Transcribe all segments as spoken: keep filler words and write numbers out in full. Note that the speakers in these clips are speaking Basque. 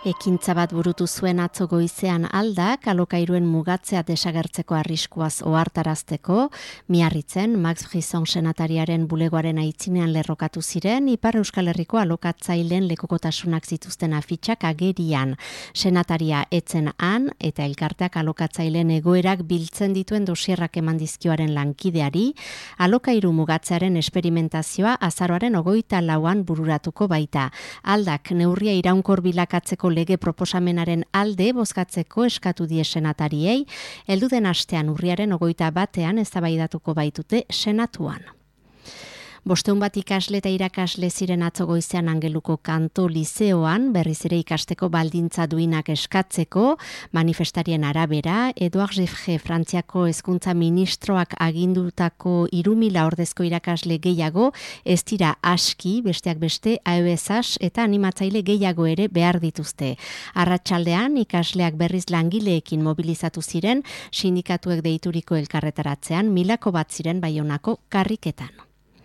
Ekintza bat burutu zuen atzo goizean Aldak, alokairuen mugatzea desagertzeko arriskuaz ohartarazteko, Miarritzen Max Brisson senatariaren bulegoaren aitzinean lerrokatu ziren, Ipar Euskal Herriko alokatzaileen lekukotasunak zituzten afitxak agerian. Senataria etzen han, eta elkarteak alokatzaileen egoerak biltzen dituen dosierrak eman dizkioaren lankideari, alokairu mugatzearen esperimentazioa azaroaren hogeita lauan bururatuko baita. Aldak neurria iraunkor bilakatzeko lege proposamenaren alde bozkatzeko eskatu die senatariei, heldu den astean urriaren hogeita batean eztabaidatuko baitute senatuan. Bosteun bat ikasle eta irakasle ziren atzo goizean Angeluko Kanto Lizeoan, berriz ere ikasteko baldintza duinak eskatzeko, manifestarien arabera, Eduard Jeffre Frantziako hezkuntza ministroak agindutako hiru mila ordezko irakasle gehiago, ez dira aski, besteak beste, A E B S A S eta animatzaile gehiago ere behar dituzte. Arratsaldean ikasleak berriz langileekin mobilizatu ziren, sindikatuek deituriko elkarretaratzean, milako bat ziren Baionako karriketan.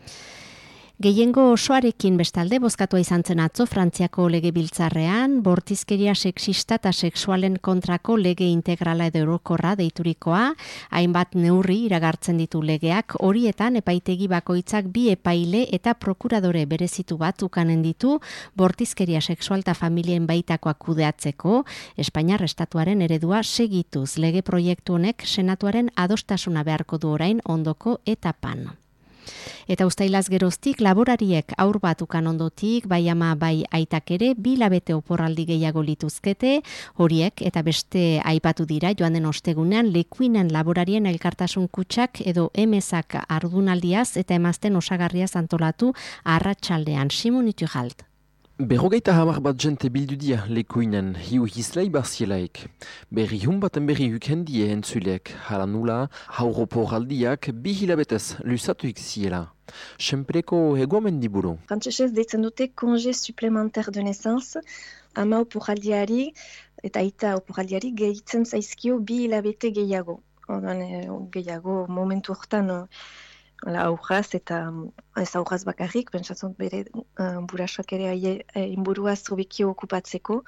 Gehiengo osoarekin bestalde bozkatua izan zen atzo Frantziako legebiltzarrean, bortizkeria sexista eta sexualen kontrako lege integrala edo orokorra deiturikoa, hainbat neurri iragartzen ditu legeak, horietan epaitegi bakoitzak bi epaile eta prokuradore berezitu bat ukanen ditu bortizkeria sexual eta familien baitakoak kudeatzeko, Espainiar estatuaren eredua segituz. Lege proiektu honek senatuaren adostasuna beharko du orain ondoko etapan. Eta uztailaz geroztik, laborariek aur bat ukan ondotik, bai ama bai aitak ere, bi labete oporraldi gehiago lituzkete, horiek eta beste aipatu dira joan den ostegunean lekuinen laborarien elkartasun kutxak edo emezak ardunaldiaz eta emazten osagarriaz antolatu arratsaldean. Simon Iturralt. Berrogeita hamar bat jente bildu dia lekuinen, hiu hislai barzielaik. Berri hun baten berri hukendie entzuleek, hala nula, hauroporaldiak bi hilabetez lusatuik ziela. Senpreko egomen diburu. Frantsesez deitzen dute congé supplémentaire de naissance, ama oporaldiari eta aita oporaldiari gehitzen zaizkio bi hilabete gehiago. Ordan gehiago momentu hortan aurraz eta ez aurraz bakarrik, pentsatzen bere uh, burasak ere inburuaz hobeki okupatzeko.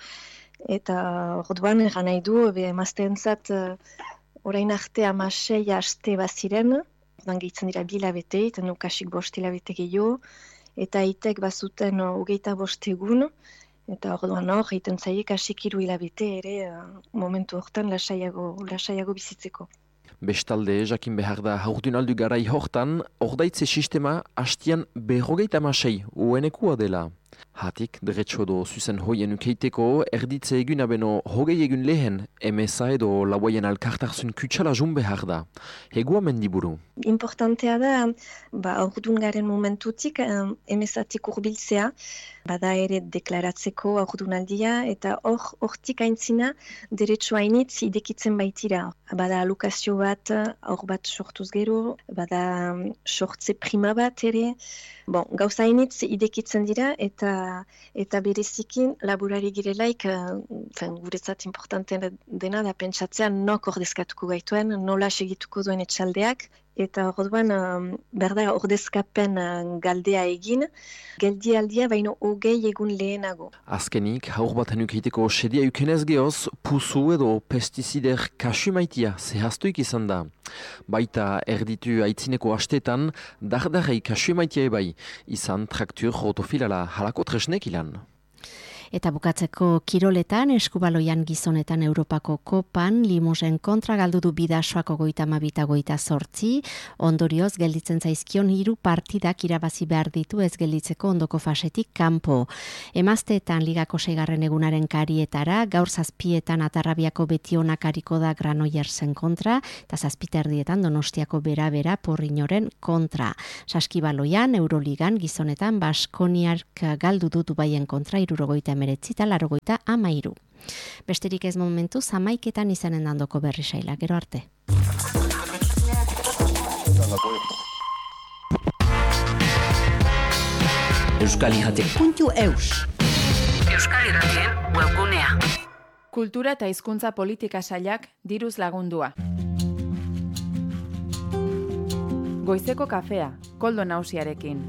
Eta orduan eran nahi du, emazteentzat uh, orain arte amasei aste baziren, ordan gehitzen dira bi hilabete, eta nukasik bost hilabete gehiago, eta aitek bazuten hogeita uh, bost egun, eta orduan hor, egiten zaiek asik hiru hilabete ere uh, momentu hortan lasaiago, lasaiago bizitzeko. Bestalde, jakin behar da haurdunaldu garai hortan, ordaitze sistema hastian berrogeita amasei uenekua dela. Hatik, deretso edo zuzen hoien ukeiteko, erditze egun abeno hogei egun lehen, emesa edo lauaien alkartarzun kutsala jun behar da. Hegua mendiburu. Importantea da, ba, aurdun garen momentutik, um, emesatik urbiltzea, bada ere deklaratzeko aurdunaldia, eta hor, hortik aintzina, deretso hainitz idekitzen baitira. Bada alokazio bat, aur bat sortuz gero, bada um, sortze prima bat ere, bon, gauza hainitz idekitzen dira, eta eta berezikin laborari girelaik, uh, guretzat importanten dena da pentsatzean nok ordezkatuko gaituen, nola segituko duen etxaldeak, eta orduan um, berda ordezkapen uh, galdea egin, geldialdia baino hogei egun lehenago. Azkenik, haur bat enukeiteko sedia ukenez gehoz, puzu edo pestizider kasu maitia zehaztuik izan da. Baita erditu aitzineko astetan, dardarei kasu maitia ebai, izan traktur rotofilala halako tresnek ilan. Eta bukatzeko kiroletan, eskubaloian gizonetan Europako kopan, Limosen kontra galdu du Bidasoako goita amabita goita sortzi, ondorioz gelditzen zaizkion hiru partidak irabazi behar ditu ez gelditzeko ondoko fasetik kanpo. Emazteetan ligako seigarren egunaren karietara, gaur zazpietan Atarrabiako Betionak ariko da Granoillersen kontra, eta zazpiterdietan Donostiako bera-bera Porriñoren kontra. Saskibaloian, Euroligan gizonetan Baskoniark galdu du Dubaien kontra hirurogeita meretzita larogoita amairu. Besterik ez momentu, zamaiketan izanen dandoko berri saila. Gero arte. Euskal Irratik puntu eus. Euskal Irratien webgunea. Kultura eta hizkuntza politika sailak diruz lagundua. Goizeko kafea, Koldo Nausiarekin.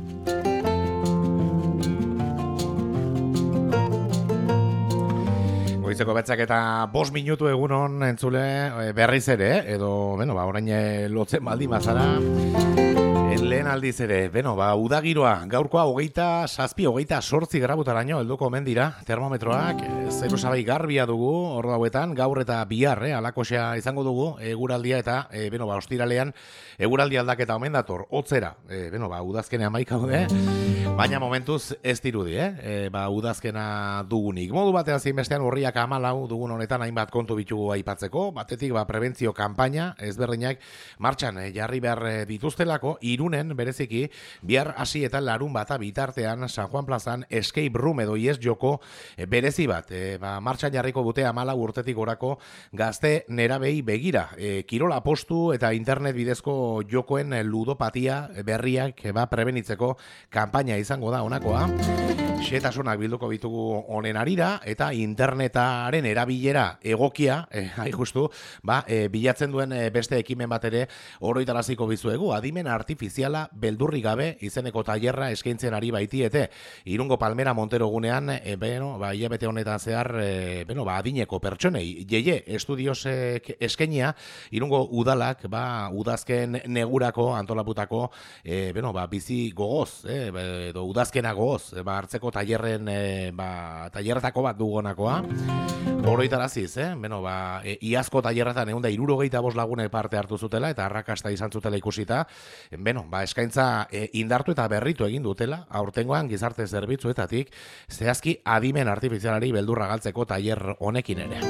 Goizeko betzak eta bost minutu egunon entzule berriz ere, edo, bueno, ba, orain lotzen baldi mazara. Lehen aldiz ere, beno, ba, udagiroa, gaurkoa hogeita, zazpi, hogeita sortzi grabutaraino, helduko omen dira, termometroak, zero sabai garbia dugu, ordu hauetan, gaur eta bihar, eh, alakosea izango dugu, eguraldia eta, e, beno, ba, ostiralean, eguraldi aldaketa omen dator, hotzera, e, beno, ba, udazkena maika daude, baina momentuz ez dirudi, eh, e, ba, udazkena dugunik. Modu batean zein bestean urriak hamalau dugun honetan hainbat kontu bitugu aipatzeko, batetik, ba, prebentzio kanpaina, ezberdinak, martxan, e, jarri behar dituztelako, Irunen bereziki, bihar hasi eta larun bata bitartean San Juan plazan escape room edo ies joko e, berezi bat. E, ba, martxan jarriko dute amala urtetik orako gazte nerabei begira. E, kirola postu eta internet bidezko jokoen ludopatia berriak e, ba, prebenitzeko kanpaina izango da honakoa. Xetasunak bilduko bitugu honen arira eta internetaren erabilera egokia, e, hai justu, ba, e, bilatzen duen e, beste ekimen bat ere oroitaraziko bizuegu, adimen artifiziala beldurri gabe izeneko tailerra eskaintzen ari baitiete. Irungo Palmera Montero gunean, e, beno, ba, hilabete honetan zehar, e, beno, ba, adineko pertsonei, jeie, estudios eskainia, Irungo udalak, ba, udazken negurako antolaputako, e, beno, ba, bizi gogoz, e, edo udazkena gogoz, e, ba, hartzeko tailerren, e, ba, tailerretako bat dugonakoa. Oroitaraziz, eh? Beno, ba, e, iazko tailerretan egun da irurogeita bost lagune parte hartu zutela eta arrakasta izan zutela ikusita. Beno, ba, eskaintza e, indartu eta berritu egin dutela, aurtengoan gizarte zerbitzuetatik, zehazki adimen artifizialari beldurra galtzeko tailer honekin ere.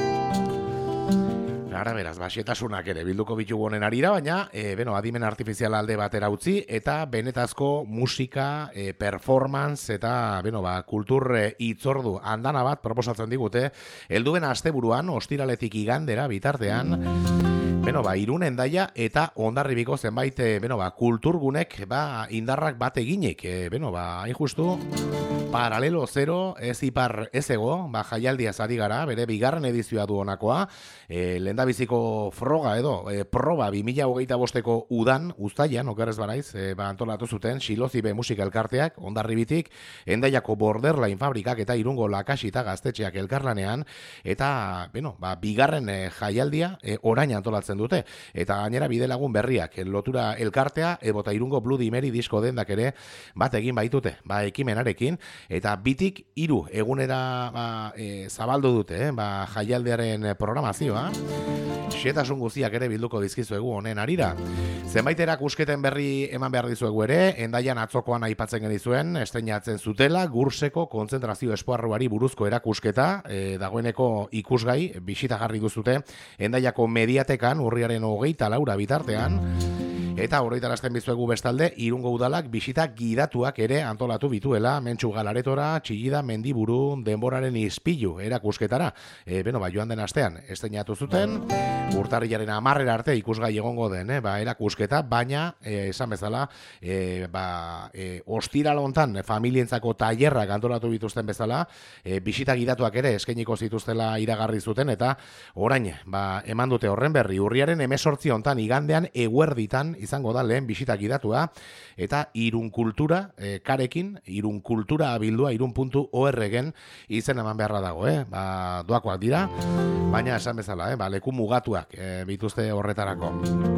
Ara beraz, basietasunak ere bilduko bitugu honen arira, baina e, beno, adimen artifiziala alde batera utzi eta benetazko musika, e, performance eta beno, ba, kultur e, itzordu andana bat proposatzen digute, helduen asteburuan ostiraletik igandera bitartean, beno, ba, Irun Hendaia eta Hondarribiko zenbait e, beno, ba, kulturgunek ba, indarrak bat eginik, e, beno, ba, hain justu paralelo zero, ez ipar ez ego, ba, jaialdia zari gara, bere bigarren edizioa du honakoa, e, lehendabiziko froga edo, e, proba bi mila hogeita bosteko udan, uztailan, okerrez baraiz, e, ba, antolatu zuten, Xilozibe musika elkarteak, Hondarribitik, Hendaiako Borderline fabrikak eta Irungo Lakasita gaztetxeak elkarlanean, eta, beno, ba, bigarren e, jaialdia e, orain antolatzen dute, eta gainera bidelagun berriak, lotura elkartea, ebota Irungo Bloody Mary disko dendak ere, bat egin baitute, ba, ekimenarekin, eta bitik hiru egunera ba, e, zabaldu dute, eh? Ba, jaialdearen programazioa. Xetasun guztiak ere bilduko dizkizuegu honen arira. Zenbait erakusketen berri eman behar dizuegu ere, Hendaian atzokoan aipatzen genizuen, estreinatzen zutela, Gurseko kontzentrazio espoarruari buruzko erakusketa, e, dagoeneko ikusgai, bisitagarri duzute, Hendaiako mediatekan, urriaren hogeita laura bitartean, eta oroitarazten bizuegu bestalde, Irungo udalak bisita gidatuak ere antolatu bituela, Mentxu Galaretora, Txillida, Mendiburu, denboraren ispilu erakusketara. E, beno, ba, joan den astean, esteinatu zuten, urtarrilaren amarrera arte ikusgai egongo den, eh, ba, erakusketa, baina, e, esan bezala, e, ba, e, ostiralontan familientzako tailerrak antolatu bituzten bezala, e, bisita gidatuak ere eskainiko zituztela iragarri zuten, eta orain, ba, eman dute horren berri, urriaren hemezortzi hontan igandean eguerditan izango da lehen bisita gidatua, eta Irun Kultura, e, karekin, Irun Kultura abildua, irun puntu org-en izen eman beharra dago, eh? Ba, doakoak dira, baina esan bezala, eh? Ba, leku mugatuak e, bituzte horretarako.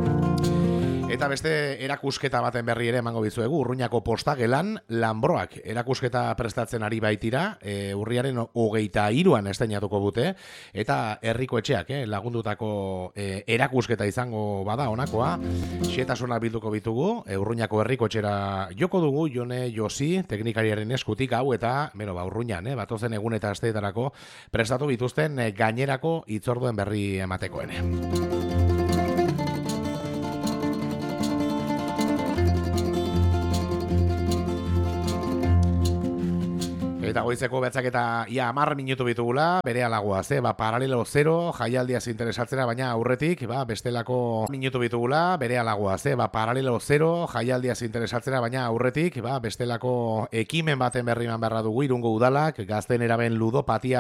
Eta beste erakusketa baten berri ere emango bizuegu, Urruñako postagelan Lanbroak erakusketa prestatzen ari baitira, e, urriaren hogeita hiruan esteinatuko dute, eta herriko etxeak eh, lagundutako e, erakusketa izango bada honakoa, xetasuna bilduko bitugu, e, Urruñako herriko etxera joko dugu, Jone Josi, teknikariaren eskutik hau, eta, beno, ba, Urruñan, eh, batozen egun eta asteetarako prestatu bituzten e, gainerako hitzorduen berri emateko ere. Eta goizeko betzak eta ia hamar minutu bitugula, bere alagoaz, eh? Ba, paralelo zero, jaialdiaz interesatzera, baina aurretik, ba, bestelako minutu bitugula, bere alagoaz, eh? Ba, paralelo zero, jaialdiaz interesatzera, baina aurretik, ba, bestelako ekimen baten berri man berra dugu, Irungo udalak, gazten eraben ludopatia